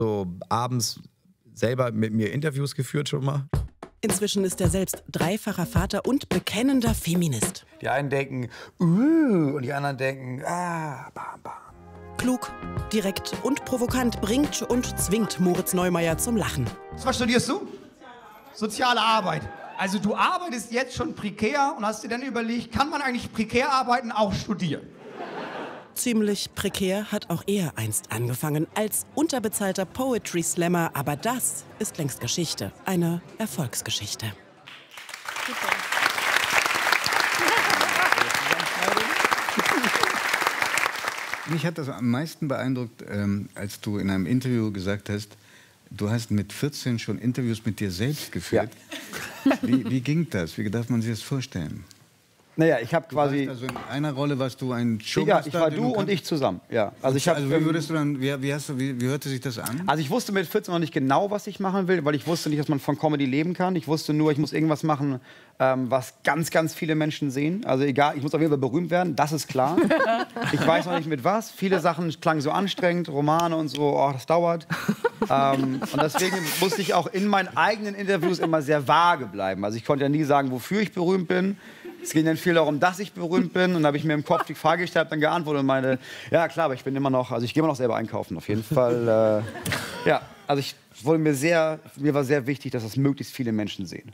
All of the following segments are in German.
so abends selber mit mir Interviews geführt schon mal. Inzwischen ist er selbst dreifacher Vater und bekennender Feminist. Die einen denken, und die anderen denken, bam, bam. Klug, direkt und provokant bringt und zwingt Moritz Neumeier zum Lachen. Was studierst du? Soziale Arbeit. Also du arbeitest jetzt schon prekär und hast dir dann überlegt, kann man eigentlich prekär arbeiten, auch studieren? Ziemlich prekär hat auch er einst angefangen als unterbezahlter Poetry Slammer, aber das ist längst Geschichte, eine Erfolgsgeschichte. Mich hat das am meisten beeindruckt, als du in einem Interview gesagt hast, du hast mit 14 schon Interviews mit dir selbst geführt. Ja. Wie ging das? Wie darf man sich das vorstellen? Naja, ich habe quasi... Also in einer Rolle warst du ein Showmaster? Ja, ich war du und ich zusammen, ja. Also wie hörte sich das an? Also ich wusste mit 14 noch nicht genau, was ich machen will, weil ich wusste nicht, dass man von Comedy leben kann. Ich wusste nur, ich muss irgendwas machen, was ganz, ganz viele Menschen sehen. Also egal, ich muss auf jeden Fall berühmt werden, das ist klar. Ich weiß noch nicht mit was. Viele Sachen klangen so anstrengend, Romane und so, oh, das dauert. Und deswegen musste ich auch in meinen eigenen Interviews immer sehr vage bleiben. Also ich konnte ja nie sagen, wofür ich berühmt bin. Es ging dann viel darum, dass ich berühmt bin. Und dann habe ich mir im Kopf die Frage gestellt, dann geantwortet und meine, ja klar, aber ich bin immer noch, also ich gehe immer noch selber einkaufen, auf jeden Fall. Ja, also mir war sehr wichtig, dass das möglichst viele Menschen sehen.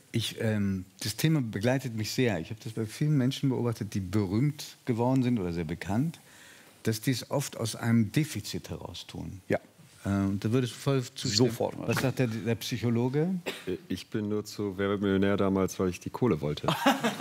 Das Thema begleitet mich sehr. Ich habe das bei vielen Menschen beobachtet, die berühmt geworden sind oder sehr bekannt, dass die es oft aus einem Defizit heraus tun. Ja. Und da würdest du voll zustimmen. Sofort. Was sagt der Psychologe? Ich bin nur zu Wer wird Millionär damals, weil ich die Kohle wollte.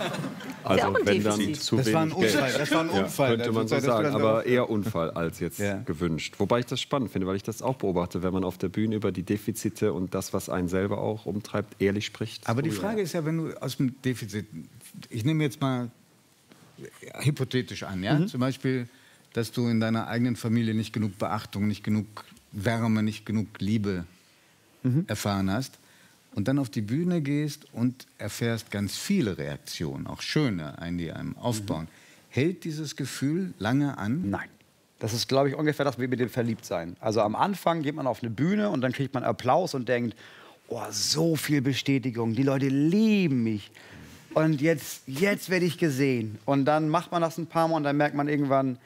Also wenn dann zu wenig Geld. Das war ein Unfall. Ja, könnte man so sagen, aber eher Unfall als jetzt gewünscht. Wobei ich das spannend finde, weil ich das auch beobachte, wenn man auf der Bühne über die Defizite und das, was einen selber auch umtreibt, ehrlich spricht. Aber die Frage ist ja, wenn du aus dem Defizit, ich nehme jetzt mal hypothetisch an, ja? Zum Beispiel, dass du in deiner eigenen Familie nicht genug Beachtung, nicht genug Wärme, nicht genug Liebe erfahren hast und dann auf die Bühne gehst und erfährst ganz viele Reaktionen, auch schöne, die einem aufbauen. Hält dieses Gefühl lange an? Nein. Das ist, glaube ich, ungefähr das wie mit dem Verliebtsein. Also am Anfang geht man auf eine Bühne und dann kriegt man Applaus und denkt, oh, so viel Bestätigung, die Leute lieben mich. Und jetzt werde ich gesehen. Und dann macht man das ein paar Mal und dann merkt man irgendwann,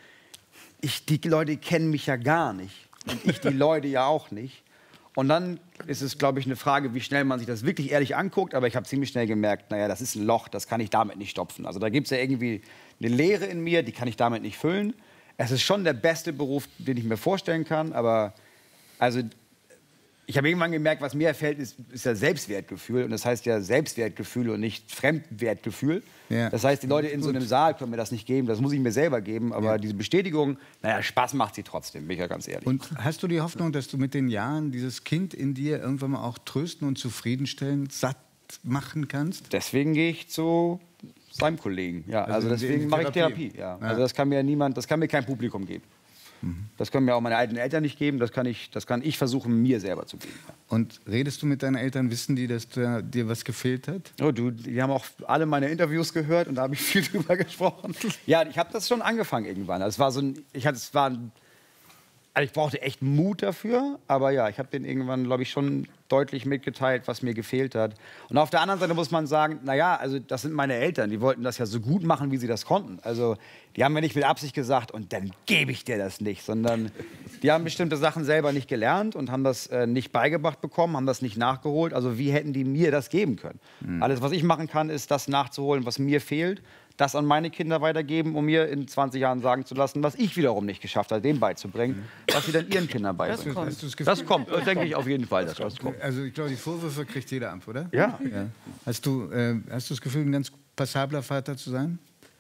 die Leute kennen mich ja gar nicht. Und ich die Leute ja auch nicht. Und dann ist es, glaube ich, eine Frage, wie schnell man sich das wirklich ehrlich anguckt. Aber ich habe ziemlich schnell gemerkt, naja, das ist ein Loch, das kann ich damit nicht stopfen. Also da gibt es ja irgendwie eine Leere in mir, die kann ich damit nicht füllen. Es ist schon der beste Beruf, den ich mir vorstellen kann. Aber also, ich habe irgendwann gemerkt, was mir fehlt, ist ja Selbstwertgefühl. Und das heißt ja Selbstwertgefühl und nicht Fremdwertgefühl. Ja. Das heißt, die Leute in so einem Saal können mir das nicht geben. Das muss ich mir selber geben. Aber diese Bestätigung, naja, Spaß macht sie trotzdem, bin ich ja ganz ehrlich. Und hast du die Hoffnung, dass du mit den Jahren dieses Kind in dir irgendwann mal auch trösten und zufriedenstellen, satt machen kannst? Deswegen gehe ich zu seinem Kollegen. Ja, also deswegen mache ich Therapie. Ja. Also das kann mir kein Publikum geben. Das können mir auch meine alten Eltern nicht geben, das kann ich versuchen, mir selber zu geben. Und redest du mit deinen Eltern, wissen die, dass dir was gefehlt hat? Oh, die haben auch alle meine Interviews gehört und da habe ich viel drüber gesprochen. Ja, ich habe das schon angefangen irgendwann. Es war ich brauchte echt Mut dafür, aber ja, ich habe denen irgendwann, glaube ich, schon deutlich mitgeteilt, was mir gefehlt hat. Und auf der anderen Seite muss man sagen, naja, also das sind meine Eltern, die wollten das ja so gut machen, wie sie das konnten. Also die haben mir nicht mit Absicht gesagt, und dann gebe ich dir das nicht, sondern die haben bestimmte Sachen selber nicht gelernt und haben das nicht beigebracht bekommen, haben das nicht nachgeholt. Also wie hätten die mir das geben können? Alles, was ich machen kann, ist das nachzuholen, was mir fehlt, das an meine Kinder weitergeben, um mir in 20 Jahren sagen zu lassen, was ich wiederum nicht geschafft habe, dem beizubringen, was sie dann ihren Kindern beibringen. Das kommt, denke ich auf jeden Fall, dass das kommt. Also ich glaube, die Vorwürfe kriegt jeder ab, oder? Ja. Hast du das Gefühl, ein ganz passabler Vater zu sein?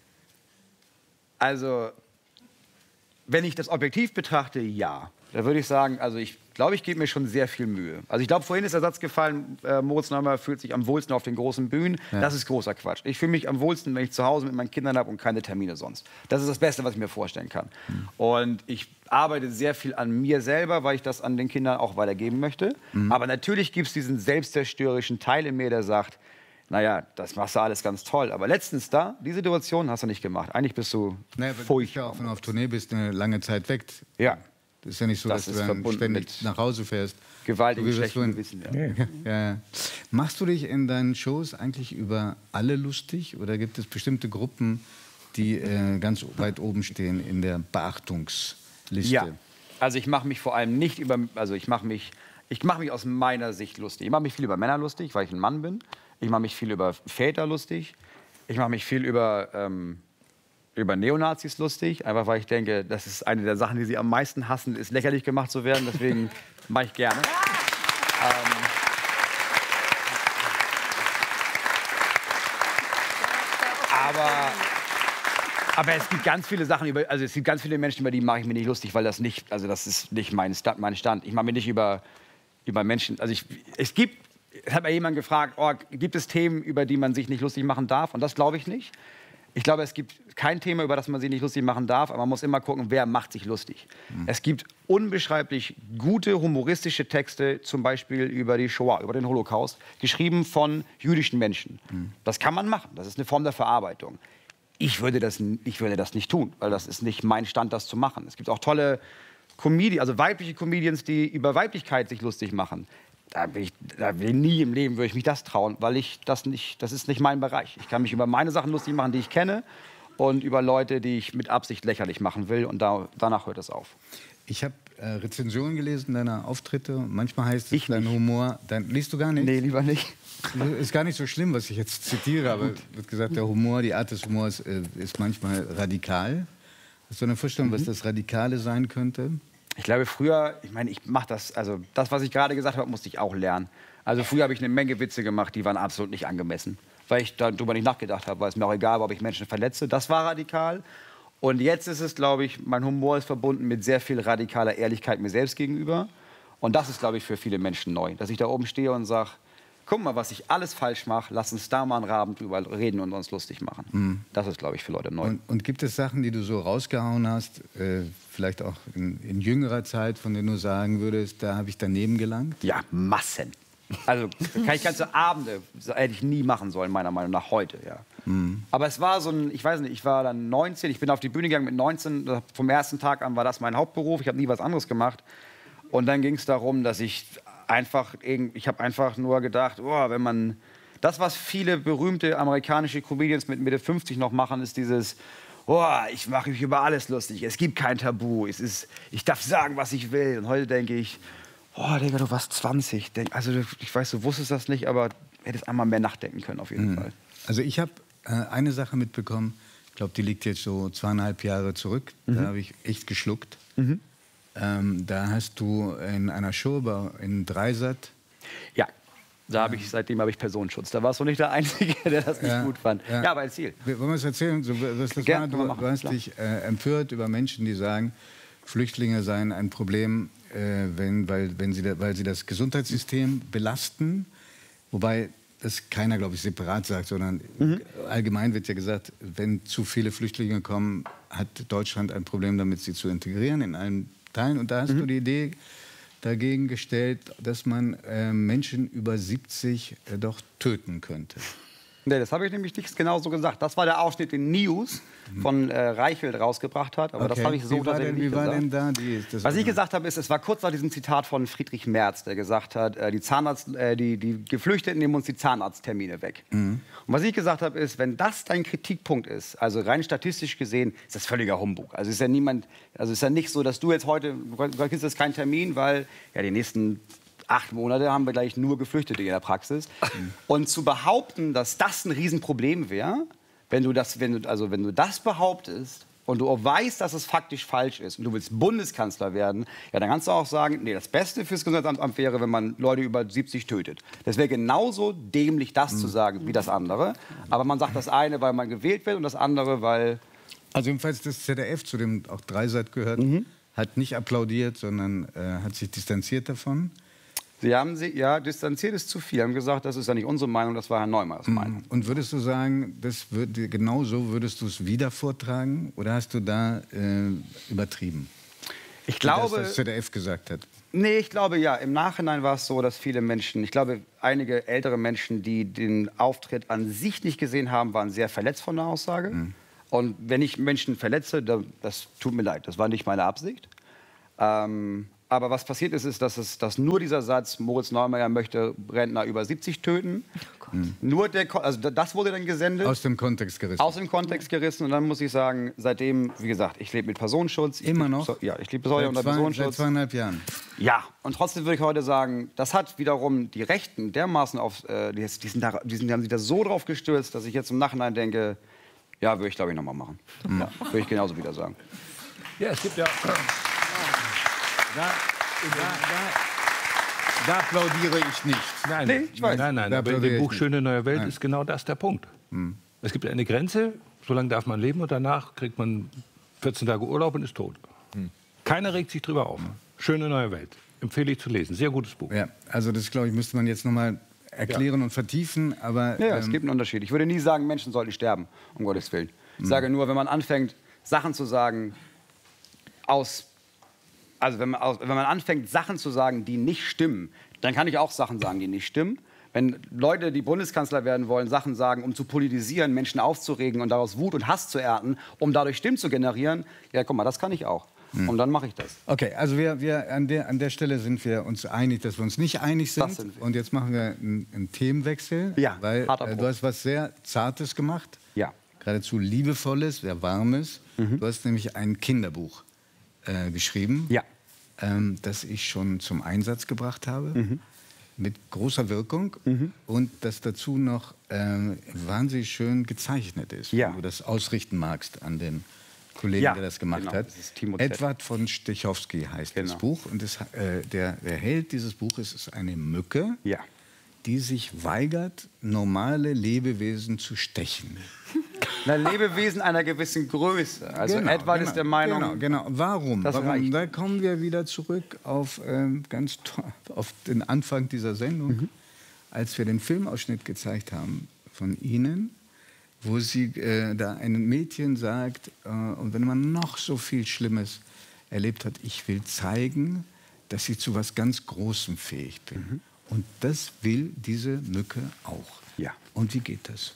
Also, wenn ich das objektiv betrachte, ja. Da würde ich sagen, also ich glaube, ich gebe mir schon sehr viel Mühe. Also ich glaube, vorhin ist der Satz gefallen, Moritz Neumeier fühlt sich am wohlsten auf den großen Bühnen. Ja. Das ist großer Quatsch. Ich fühle mich am wohlsten, wenn ich zu Hause mit meinen Kindern habe und keine Termine sonst. Das ist das Beste, was ich mir vorstellen kann. Und ich arbeite sehr viel an mir selber, weil ich das an den Kindern auch weitergeben möchte. Aber natürlich gibt es diesen selbstzerstörerischen Teil in mir, der sagt, naja, das machst du alles ganz toll. Aber letztens die Situation hast du nicht gemacht. Eigentlich bist du furchtbar. Wenn du auf Tournee bist, eine lange Zeit weg. Ja. Das ist ja nicht so, dass du dann ständig nach Hause fährst. Gewaltigen schlechten Gewissen. Ja. Machst du dich in deinen Shows eigentlich über alle lustig oder gibt es bestimmte Gruppen, die ganz weit oben stehen in der Beachtungsliste? Ja, also ich mache mich vor allem nicht über, also ich mache mich aus meiner Sicht lustig. Ich mache mich viel über Männer lustig, weil ich ein Mann bin. Ich mache mich viel über Väter lustig. Ich mache mich viel über Neonazis lustig, einfach weil ich denke, das ist eine der Sachen, die sie am meisten hassen, ist lächerlich gemacht zu werden. Deswegen mache ich gerne. Aber es gibt ganz viele Sachen also es gibt ganz viele Menschen, über die mache ich mir nicht lustig, weil das ist nicht mein Stand. Ich mache mich nicht über Menschen, also es hat mal jemand gefragt, gibt es Themen, über die man sich nicht lustig machen darf? Und das glaube ich nicht. Ich glaube, es gibt kein Thema, über das man sich nicht lustig machen darf, aber man muss immer gucken, wer macht sich lustig. Es gibt unbeschreiblich gute humoristische Texte, zum Beispiel über die Shoah, über den Holocaust, geschrieben von jüdischen Menschen. Das kann man machen, das ist eine Form der Verarbeitung. Ich würde das nicht tun, weil das ist nicht mein Stand, das zu machen. Es gibt auch tolle weibliche Comedians, die über Weiblichkeit sich lustig machen. Nie im Leben würde ich mich das trauen, weil das ist nicht mein Bereich. Ich kann mich über meine Sachen lustig machen, die ich kenne, und über Leute, die ich mit Absicht lächerlich machen will, und danach hört es auf. Ich habe Rezensionen gelesen deiner Auftritte. Manchmal heißt es, dein Humor... Liest du gar nicht? Nee, lieber nicht. Ist gar nicht so schlimm, was ich jetzt zitiere, aber wird gesagt, der Humor, die Art des Humors ist manchmal radikal. Hast du eine Vorstellung, was das Radikale sein könnte? Ich glaube, früher, ich mache das, also das, was ich gerade gesagt habe, musste ich auch lernen. Also früher habe ich eine Menge Witze gemacht, die waren absolut nicht angemessen, weil ich darüber nicht nachgedacht habe, weil es mir auch egal war, ob ich Menschen verletze. Das war radikal. Und jetzt ist es, glaube ich, mein Humor ist verbunden mit sehr viel radikaler Ehrlichkeit mir selbst gegenüber. Und das ist, glaube ich, für viele Menschen neu, dass ich da oben stehe und sage, guck mal, was ich alles falsch mache, lass uns da mal einen Abend drüber reden und uns lustig machen. Das ist, glaube ich, für Leute neu. Und gibt es Sachen, die du so rausgehauen hast, vielleicht auch in jüngerer Zeit, von denen du sagen würdest, da habe ich daneben gelangt? Ja, Massen. Also kann ich ganze Abende, hätte ich nie machen sollen, meiner Meinung nach, heute. Ja. Aber es war so ich weiß nicht, ich war dann 19, ich bin auf die Bühne gegangen mit 19, vom ersten Tag an war das mein Hauptberuf, ich habe nie was anderes gemacht. Und dann ging es darum, dass ich habe einfach nur gedacht, wenn man, das, was viele berühmte amerikanische Comedians mit Mitte 50 noch machen, ist dieses, ich mache mich über alles lustig, es gibt kein Tabu, ich darf sagen, was ich will. Und heute denke ich, Digga, du warst 20. Ich weiß, du wusstest das nicht, aber hättest einmal mehr nachdenken können, auf jeden Fall. Also ich habe eine Sache mitbekommen, ich glaube, die liegt jetzt so 2,5 Jahre zurück, da habe ich echt geschluckt. Da hast du in einer Show in Dreisat... Ja, seitdem habe ich Personenschutz. Da warst du nicht der Einzige, der das nicht gut fand. Ja, aber erzähl. Wollen wir es erzählen? Was das war? Du hast dich empört über Menschen, die sagen, Flüchtlinge seien ein Problem, weil sie das Gesundheitssystem belasten. Wobei das keiner, glaube ich, separat sagt, sondern allgemein wird ja gesagt, wenn zu viele Flüchtlinge kommen, hat Deutschland ein Problem damit, sie zu integrieren in allen Teilen. Und da hast du die Idee dagegen gestellt, dass man Menschen über 70 doch töten könnte. Nee, das habe ich nämlich nicht genau so gesagt. Das war der Ausschnitt, den News von Reichelt rausgebracht hat. Aber das habe ich so tatsächlich nicht gesagt. Wie war denn da? Was ich gesagt habe, ist, es war kurz nach diesem Zitat von Friedrich Merz, der gesagt hat, die Geflüchteten nehmen uns die Zahnarzttermine weg. Und was ich gesagt habe, ist, wenn das dein Kritikpunkt ist, also rein statistisch gesehen, ist das völliger Humbug. Also ist ja nicht so, dass du jetzt heute, du kriegst jetzt keinen Termin, weil die nächsten 8 Monate haben wir gleich nur Geflüchtete in der Praxis. Und zu behaupten, dass das ein Riesenproblem wäre, wenn du das behauptest und du auch weißt, dass es faktisch falsch ist und du willst Bundeskanzler werden, dann kannst du auch sagen, nee, das Beste fürs Gesundheitsamt wäre, wenn man Leute über 70 tötet. Das wäre genauso dämlich, das zu sagen, wie das andere. Aber man sagt das eine, weil man gewählt wird und das andere, weil... Also jedenfalls das ZDF, zu dem auch Dreisat gehört, hat nicht applaudiert, sondern hat sich distanziert davon. Sie haben distanziert ist zu viel. Sie haben gesagt, das ist ja nicht unsere Meinung, das war Herr Neumeyers Meinung. Und würdest du sagen, genau so würdest du es wieder vortragen? Oder hast du da übertrieben? Ich glaube... Dass das ZDF gesagt hat. Nee, ich glaube ja. Im Nachhinein war es so, dass viele Menschen, ich glaube, einige ältere Menschen, die den Auftritt an sich nicht gesehen haben, waren sehr verletzt von der Aussage. Und wenn ich Menschen verletze, das tut mir leid, das war nicht meine Absicht. Aber was passiert ist, dass nur dieser Satz, Moritz Neumeier möchte Rentner über 70 töten, nur das wurde dann gesendet. Aus dem Kontext gerissen. Aus dem Kontext gerissen. Und dann muss ich sagen, seitdem, wie gesagt, ich lebe mit Personenschutz. Immer noch? Ja, ich lebe bis heute unter Personenschutz. Seit 2,5 Jahren. Ja, und trotzdem würde ich heute sagen, das hat wiederum die Rechten dermaßen die haben sich da so drauf gestürzt, dass ich jetzt im Nachhinein denke, ja, würde ich glaube ich nochmal machen. Ja, würde ich genauso wieder sagen. Ja, es gibt ja... Da applaudiere ich nicht. Nein, Nee, ich weiß. nein, Da aber in applaudiere dem ich Buch nicht. Schöne neue Welt Nein. ist genau das der Punkt. Es gibt eine Grenze, so lange darf man leben und danach kriegt man 14 Tage Urlaub und ist tot. Keiner regt sich drüber auf. Schöne neue Welt. Empfehle ich zu lesen. Sehr gutes Buch. Ja, also das, glaube ich, müsste man jetzt noch mal erklären und vertiefen. Aber, Ja, es gibt einen Unterschied. Ich würde nie sagen, Menschen sollten sterben, um Gottes Willen. Ich sage nur, wenn man anfängt, Sachen zu sagen, wenn man anfängt, Sachen zu sagen, die nicht stimmen, dann kann ich auch Sachen sagen, die nicht stimmen. Wenn Leute, die Bundeskanzler werden wollen, Sachen sagen, um zu politisieren, Menschen aufzuregen und daraus Wut und Hass zu ernten, um dadurch Stimmen zu generieren, ja, guck mal, das kann ich auch. Und dann mache ich das. Okay, also wir an der Stelle sind wir uns einig, dass wir uns nicht einig sind. Das sind wir. Und jetzt machen wir einen Themenwechsel. Ja, weil harter Bruch. du hast was sehr Zartes gemacht. Ja. Geradezu Liebevolles, sehr Warmes. Du hast nämlich ein Kinderbuch geschrieben, Ja. das ich schon zum Einsatz gebracht habe. Mit großer Wirkung und das dazu noch wahnsinnig schön gezeichnet ist, Ja. wenn du das ausrichten magst an den Kollegen, Ja, der das gemacht genau, hat. das ist Timo Z. Edward von Stechowski heißt das Genau. Buch und der Held dieses Buches ist eine Mücke, Ja. die sich weigert, normale Lebewesen zu stechen. Lebewesen einer gewissen Größe. Also Genau, Edward ist der Meinung, Genau. Warum? Das reicht. Da kommen wir wieder zurück auf, auf den Anfang dieser Sendung, als wir den Filmausschnitt gezeigt haben von Ihnen, wo Sie da ein Mädchen sagt, und wenn man noch so viel Schlimmes erlebt hat, ich will zeigen, dass ich zu was ganz Großem fähig bin. Und das will diese Mücke auch. Ja. Und wie geht das?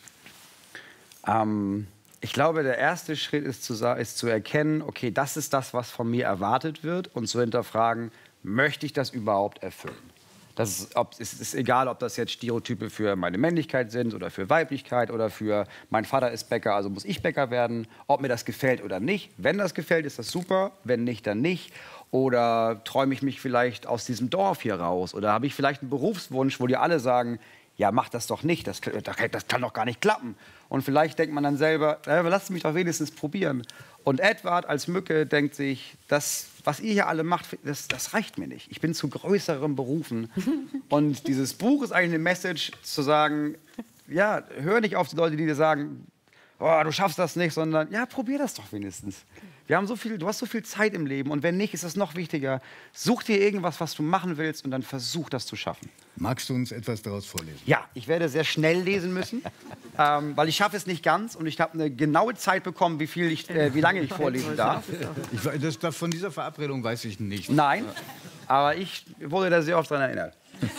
Ich glaube, der erste Schritt ist zu erkennen, okay, das ist das, was von mir erwartet wird und zu hinterfragen, möchte ich das überhaupt erfüllen? Es ist egal, ob das jetzt Stereotype für meine Männlichkeit sind oder für Weiblichkeit oder für mein Vater ist Bäcker, also muss ich Bäcker werden, ob mir das gefällt oder nicht. Wenn das gefällt, ist das super, wenn nicht, dann nicht. Oder träume ich mich vielleicht aus diesem Dorf hier raus? Oder habe ich vielleicht einen Berufswunsch, wo die alle sagen, ja, mach das doch nicht, das kann doch gar nicht klappen. Und vielleicht denkt man dann selber, lasst mich doch wenigstens probieren. Und Edward als Mücke denkt sich, das, was ihr hier alle macht, das reicht mir nicht. Ich bin zu größeren Berufen. Und dieses Buch ist eigentlich eine Message, zu sagen, ja, hör nicht auf die Leute, die dir sagen, oh, du schaffst das nicht, sondern ja, probier das doch wenigstens. Du hast so viel Zeit im Leben und wenn nicht, ist es noch wichtiger. Such dir irgendwas, was du machen willst und dann versuch das zu schaffen. Magst du uns etwas daraus vorlesen? Ja, ich werde sehr schnell lesen müssen, weil ich schaffe es nicht ganz und ich habe eine genaue Zeit bekommen, wie lange ich vorlesen darf. Von dieser Verabredung weiß ich nicht. Nein, aber ich wurde da sehr oft daran erinnert.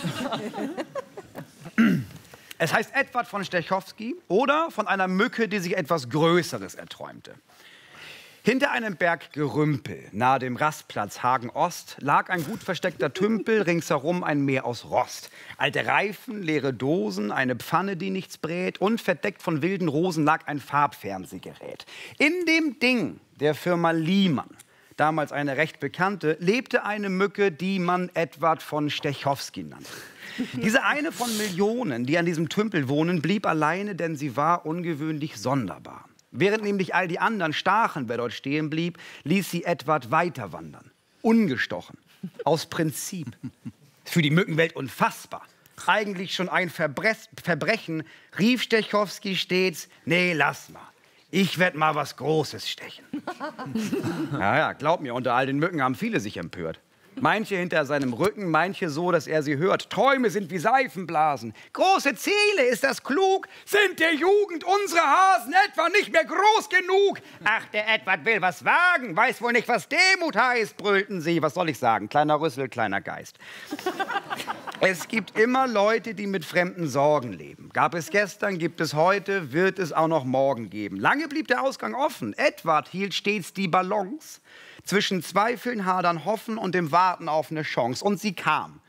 Es heißt Edward von Stechowski oder von einer Mücke, die sich etwas Größeres erträumte. Hinter einem Berggerümpel, nahe dem Rastplatz Hagen-Ost, lag ein gut versteckter Tümpel, ringsherum ein Meer aus Rost. Alte Reifen, leere Dosen, eine Pfanne, die nichts brät und verdeckt von wilden Rosen lag ein Farbfernsehgerät. In dem Ding der Firma Liemann, damals eine recht bekannte, lebte eine Mücke, die man Edward von Stechowski nannte. Diese eine von Millionen, die an diesem Tümpel wohnen, blieb alleine, denn sie war ungewöhnlich sonderbar. Während nämlich all die anderen stachen, wer dort stehen blieb, ließ sie Edward weiter wandern. Ungestochen. Aus Prinzip. Für die Mückenwelt unfassbar. Eigentlich schon ein Verbrechen, rief Stechowski stets, nee, lass mal. Ich werd mal was Großes stechen. Ja, glaub mir, unter all den Mücken haben viele sich empört. Manche hinter seinem Rücken, manche so, dass er sie hört. Träume sind wie Seifenblasen. Große Ziele, ist das klug? Sind der Jugend unsere Hasen etwa nicht mehr groß genug? Ach, der Edward will was wagen, weiß wohl nicht, was Demut heißt, brüllten sie. Was soll ich sagen? Kleiner Rüssel, kleiner Geist. Es gibt immer Leute, die mit fremden Sorgen leben. Gab es gestern, gibt es heute, wird es auch noch morgen geben. Lange blieb der Ausgang offen. Edward hielt stets die Balance. Zwischen Zweifeln, Hadern, Hoffen und dem Warten auf eine Chance. Und sie kam.